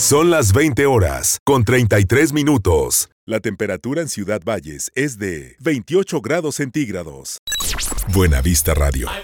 Son las 20 horas, con 33 minutos. La temperatura en Ciudad Valles es de 28 grados centígrados. Buena Vista Radio.